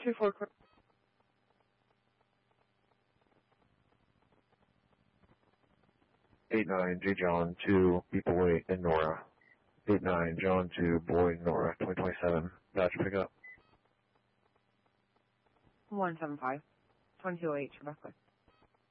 2-4 clear. 8-9, J. John to B-Boy and Nora. 8-9, John to Boy, Nora, 2027. Badge pickup. 175. 2208, Rebecca.